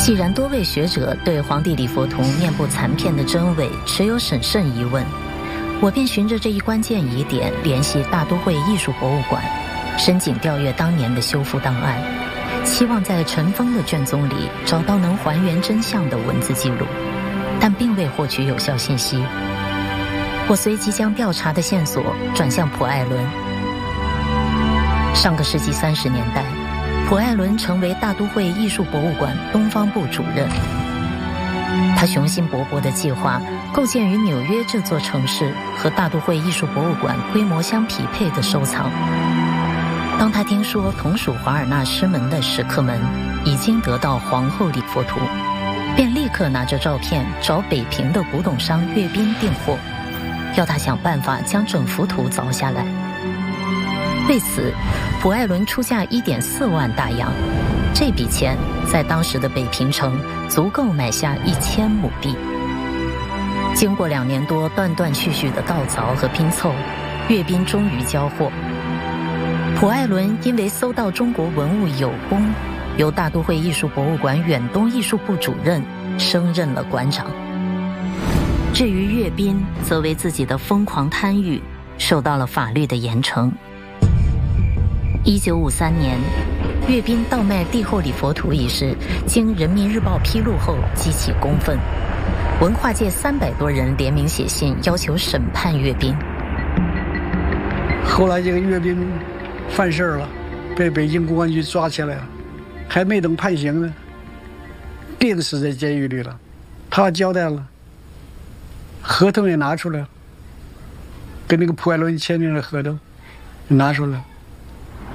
既然多位学者对黄帝礼佛图面部残片的真伪持有审慎疑问，我便循着这一关键疑点联系大都会艺术博物馆，申请调阅当年的修复档案，希望在尘封的卷宗里找到能还原真相的文字记录，但并未获取有效信息。我随即将调查的线索转向普艾伦。上个世纪30年代，普艾伦成为大都会艺术博物馆东方部主任。他雄心勃勃的计划构建于纽约这座城市和大都会艺术博物馆规模相匹配的收藏。当他听说同属华尔纳师门的史克门已经得到皇后礼佛图，便立刻拿着照片找北平的古董商岳斌订货，要他想办法将整幅图凿下来。为此，普艾伦出价1.4万大洋，这笔钱在当时的北平城足够买下1000亩地。经过2年多断断续续的盗凿和拼凑，岳斌终于交货。普艾伦因为搜到中国文物有功，由大都会艺术博物馆远东艺术部主任升任了馆长。至于岳斌，则为自己的疯狂贪欲受到了法律的严惩。1953年，岳斌盗卖帝后礼佛图一事经人民日报披露后激起公愤，文化界300多人联名写信要求审判岳斌。 后来这个岳斌犯事了，被北京公安局抓起来了，还没等判刑呢，病死在监狱里了。他交代了，合同也拿出来了，跟那个普艾伦签订的合同拿出来了。